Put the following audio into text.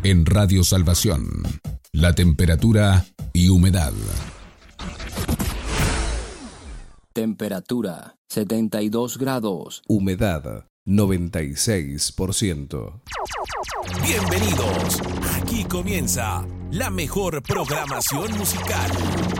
En Radio Salvación, la temperatura y humedad. Temperatura 72 grados. Humedad 96%. Bienvenidos. Aquí comienza la mejor programación musical.